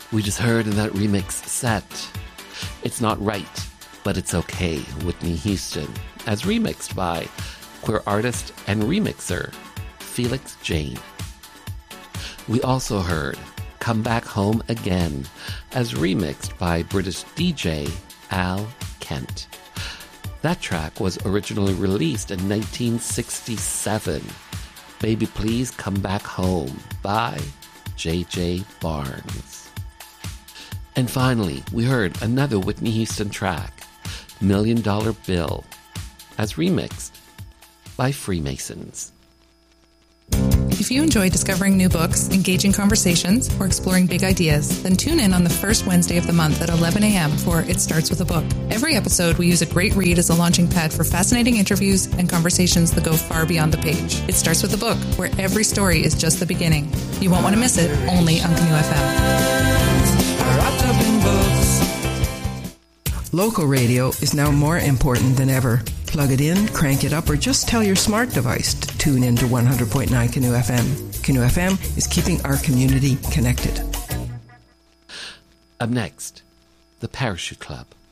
We just heard in that remix set, It's Not Right, But It's Okay, Whitney Houston, as remixed by queer artist and remixer Felix Jane. We also heard Come Back Home Again, as remixed by British DJ Al Kent. That track was originally released in 1967. Baby Please Come Back Home by J.J. Barnes. And finally, we heard another Whitney Houston track, $1 Million Bill, as remixed by Freemasons. If you enjoy discovering new books, engaging conversations, or exploring big ideas, then tune in on the first Wednesday of the month at 11 a.m. for It Starts With a Book. Every episode, we use a great read as a launching pad for fascinating interviews and conversations that go far beyond the page. It Starts With a Book, where every story is just the beginning. You won't want to miss it, only on Canoe FM. Local radio is now more important than ever. Plug it in, crank it up, or just tell your smart device to tune in to 100.9 Canoe FM. Canoe FM is keeping our community connected. Up next, the Parachute Club.